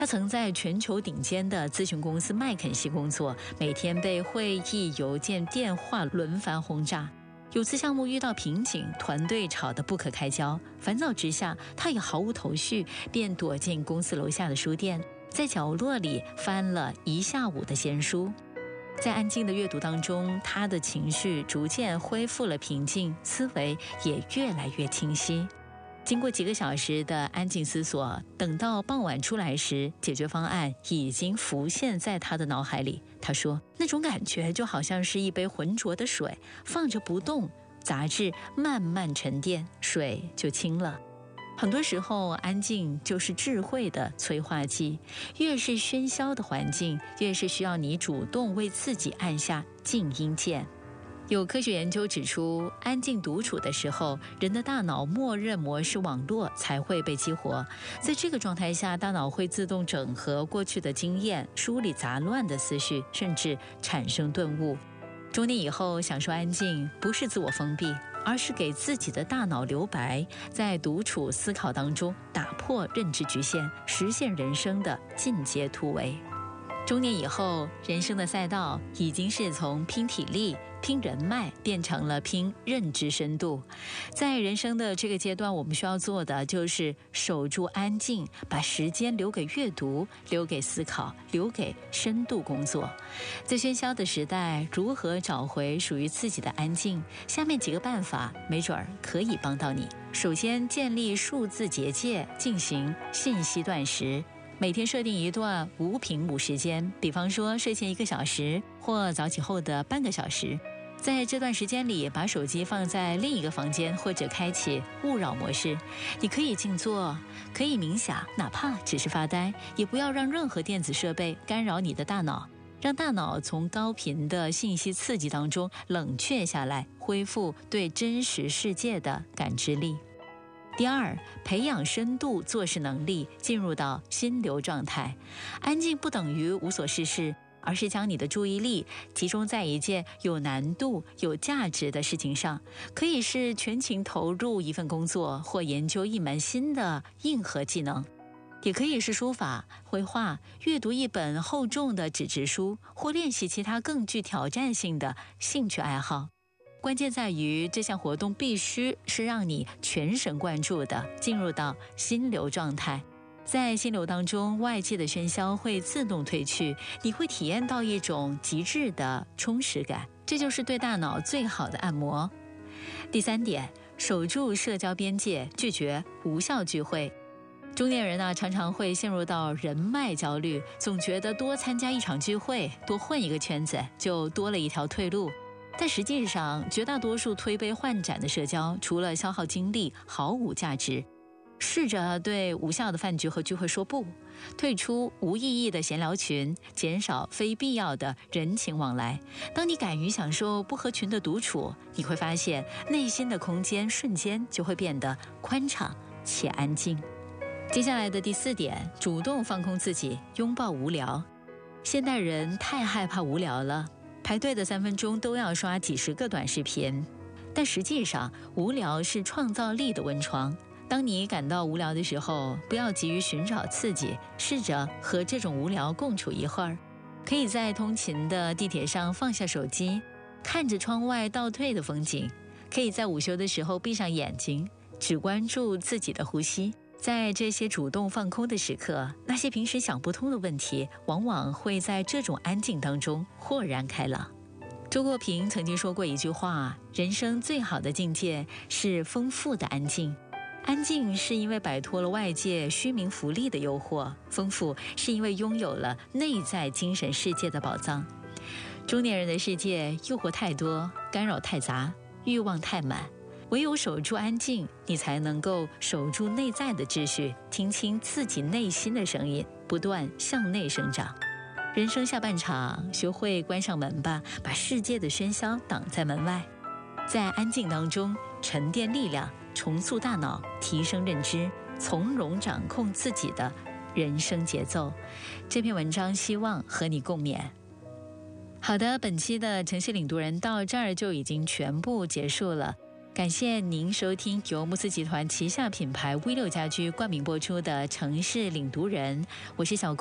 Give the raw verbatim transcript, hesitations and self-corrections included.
他曾在全球顶尖的咨询公司麦肯锡工作，每天被会议、邮件、电话轮番轰炸。有次项目遇到瓶颈，团队吵得不可开交，烦躁之下，他也毫无头绪，便躲进公司楼下的书店，在角落里翻了一下午的闲书。在安静的阅读当中，他的情绪逐渐恢复了平静，思维也越来越清晰。经过几个小时的安静思索，等到傍晚出来时，解决方案已经浮现在他的脑海里。他说，那种感觉就好像是一杯浑浊的水，放着不动，杂质慢慢沉淀，水就清了。很多时候，安静就是智慧的催化剂，越是喧嚣的环境，越是需要你主动为自己按下静音键。有科学研究指出，安静独处的时候，人的大脑默认模式网络才会被激活。在这个状态下，大脑会自动整合过去的经验，梳理杂乱的思绪，甚至产生顿悟。中年以后享受安静，不是自我封闭，而是给自己的大脑留白，在独处思考当中打破认知局限，实现人生的进阶突围。中年以后，人生的赛道已经是从拼体力、拼人脉变成了拼认知深度。在人生的这个阶段，我们需要做的就是守住安静，把时间留给阅读，留给思考，留给深度工作。在喧嚣的时代，如何找回属于自己的安静？下面几个办法没准儿可以帮到你。首先，建立数字结界，进行信息断食。每天设定一段无屏幕时间，比方说睡前一个小时或早起后的半个小时。在这段时间里，把手机放在另一个房间，或者开启勿扰模式。你可以静坐，可以冥想，哪怕只是发呆，也不要让任何电子设备干扰你的大脑，让大脑从高频的信息刺激当中冷却下来，恢复对真实世界的感知力。第二，培养深度做事能力，进入到心流状态。安静不等于无所事事，而是将你的注意力集中在一件有难度、有价值的事情上，可以是全情投入一份工作，或研究一门新的硬核技能，也可以是书法、绘画、阅读一本厚重的纸质书，或练习其他更具挑战性的兴趣爱好。关键在于这项活动必须是让你全神贯注的进入到心流状态。在心流当中，外界的喧嚣会自动退去，你会体验到一种极致的充实感，这就是对大脑最好的按摩。第三点，守住社交边界，拒绝无效聚会。中年人呢，常常会陷入到人脉焦虑，总觉得多参加一场聚会，多混一个圈子，就多了一条退路。但实际上，绝大多数推杯换盏的社交，除了消耗精力，毫无价值。试着对无效的饭局和聚会说不，退出无意义的闲聊群，减少非必要的人情往来。当你敢于享受不合群的独处，你会发现内心的空间瞬间就会变得宽敞且安静。接下来的第四点，主动放空自己，拥抱无聊。现代人太害怕无聊了，排队的三分钟都要刷几十个短视频，但实际上，无聊是创造力的温床。当你感到无聊的时候，不要急于寻找刺激，试着和这种无聊共处一会儿。可以在通勤的地铁上放下手机，看着窗外倒退的风景；可以在午休的时候闭上眼睛，只关注自己的呼吸。在这些主动放空的时刻，那些平时想不通的问题，往往会在这种安静当中豁然开朗。周国平曾经说过一句话：人生最好的境界是丰富的安静。安静是因为摆脱了外界虚名浮利的诱惑，丰富是因为拥有了内在精神世界的宝藏。中年人的世界诱惑太多，干扰太杂，欲望太满，唯有守住安静，你才能够守住内在的秩序，听清自己内心的声音，不断向内生长。人生下半场，学会关上门吧，把世界的喧嚣挡在门外，在安静当中沉淀力量，重塑大脑，提升认知，从容掌控自己的人生节奏。这篇文章希望和你共勉。好的，本期的城市领读人到这儿就已经全部结束了。 感谢您收听由慕斯集团旗下品牌 V 六家居冠名播出的城市领读人，我是小